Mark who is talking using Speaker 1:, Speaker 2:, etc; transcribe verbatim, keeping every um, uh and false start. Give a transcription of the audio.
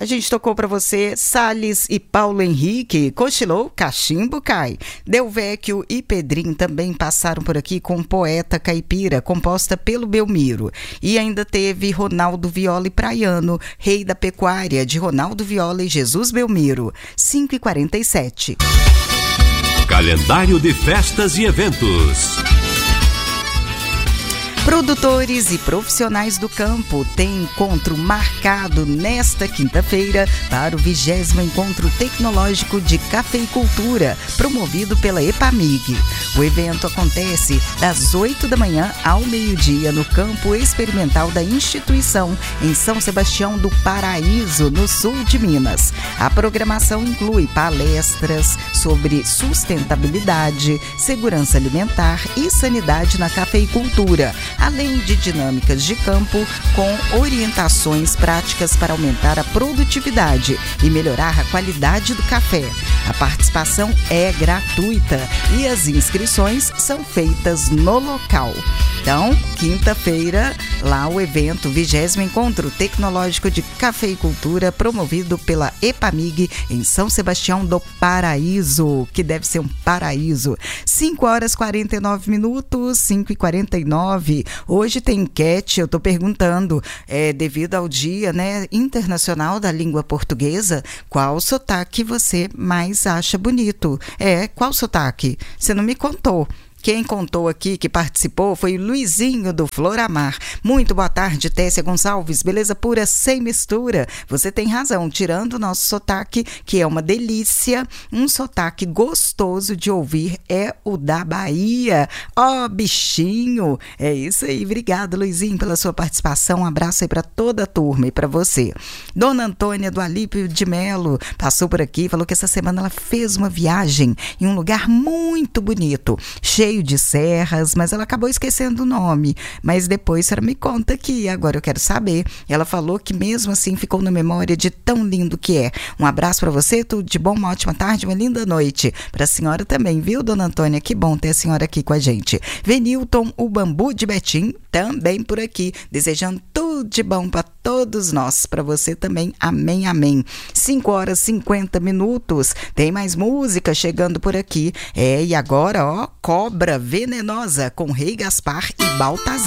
Speaker 1: A gente tocou para você Salles e Paulo Henrique, cochilou, cachimbo cai. Del Vecchio e Pedrinho também passaram por aqui com Poeta Caipira, composta pelo Belmiro. E ainda teve Ronaldo Viola e Praiano, Rei da Pecuária, de Ronaldo Viola e Jesus Belmiro. cinco e quarenta e sete.
Speaker 2: Calendário de festas e eventos.
Speaker 1: Produtores e profissionais do campo têm encontro marcado nesta quinta-feira para o vigésimo Encontro Tecnológico de Cafeicultura, promovido pela EPAMIG. O evento acontece das oito da manhã ao meio-dia no campo experimental da instituição, em São Sebastião do Paraíso, no sul de Minas. A programação inclui palestras sobre sustentabilidade, segurança alimentar e sanidade na cafeicultura, além de dinâmicas de campo com orientações práticas para aumentar a produtividade e melhorar a qualidade do café. A participação é gratuita e as inscrições são feitas no local. Então, quinta-feira, lá o evento vigésimo Encontro Tecnológico de Cafeicultura, promovido pela EPAMIG em São Sebastião do Paraíso, que deve ser um paraíso. cinco horas e quarenta e nove minutos, cinco e quarenta e nove. Hoje tem enquete, eu estou perguntando, é, devido ao Dia, né, Internacional da Língua Portuguesa, qual sotaque você mais acha bonito? É, qual sotaque? Você não me contou. Quem contou aqui, que participou, foi o Luizinho do Floramar. Muito boa tarde, Tessia Gonçalves. Beleza pura, sem mistura. Você tem razão, tirando o nosso sotaque, que é uma delícia, um sotaque gostoso de ouvir é o da Bahia. Ó, oh, bichinho! É isso aí. Obrigada, Luizinho, pela sua participação. Um abraço aí para toda a turma e para você. Dona Antônia do Alípio de Melo passou por aqui, falou que essa semana ela fez uma viagem em um lugar muito bonito, cheio de serras, mas ela acabou esquecendo o nome, mas depois a senhora me conta aqui, agora eu quero saber. Ela falou que mesmo assim ficou na memória de tão lindo que é. Um abraço para você, tudo de bom, uma ótima tarde, uma linda noite para a senhora também, viu, Dona Antônia? Que bom ter a senhora aqui com a gente. Venilton, o Bambu de Betim, também por aqui, desejando tudo de bom para todos nós, para você também, amém, amém. cinco horas e cinquenta minutos, tem mais música chegando por aqui, é, e agora, ó, Cobra Venenosa com Rei Gaspar e Baltazar.